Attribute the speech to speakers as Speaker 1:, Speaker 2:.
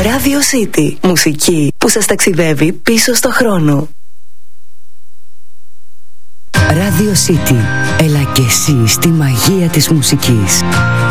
Speaker 1: Radio City. Μουσική που σας ταξιδεύει πίσω στο χρόνο.
Speaker 2: Radio City. Έλα και εσύ στη μαγεία της μουσικής.